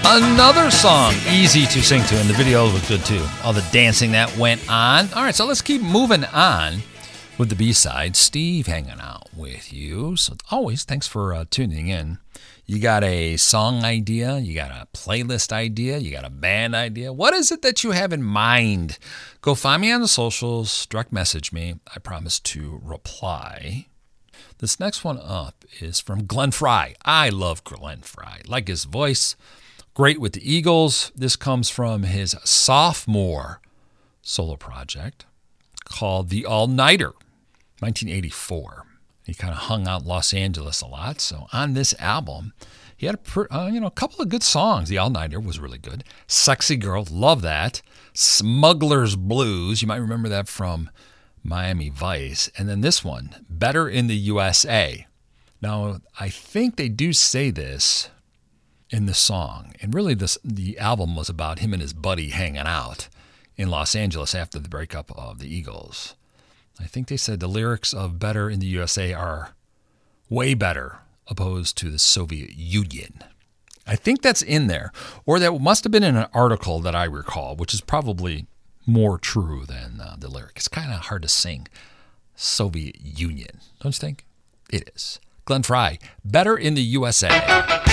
Another song, easy to sing to, and the video was good too. All the dancing that went on. All right, so let's keep moving on with the B-side. Steve hanging out with you. So always, thanks for tuning in. You got a song idea, you got a playlist idea, you got a band idea. What is it that you have in mind? Go find me on the socials, direct message me. I promise to reply. This next one up is from Glenn Frey. I love Glenn Frey. Like his voice. Great with the Eagles. This comes from his sophomore solo project called The All-Nighter, 1984. He kind of hung out in Los Angeles a lot. So on this album, he had a couple of good songs. The All-Nighter was really good. Sexy Girl, love that. Smuggler's Blues, you might remember that from Miami Vice. And then this one, Better in the USA. Now, I think they do say this in the song. And really, the album was about him and his buddy hanging out in Los Angeles after the breakup of the Eagles. I think they said the lyrics of Better in the USA are way better opposed to the Soviet Union. I think that's in there. Or that must have been in an article that I recall, which is probably more true than the lyric. It's kind of hard to sing Soviet Union, don't you think? It is. Glenn Frey, Better in the USA.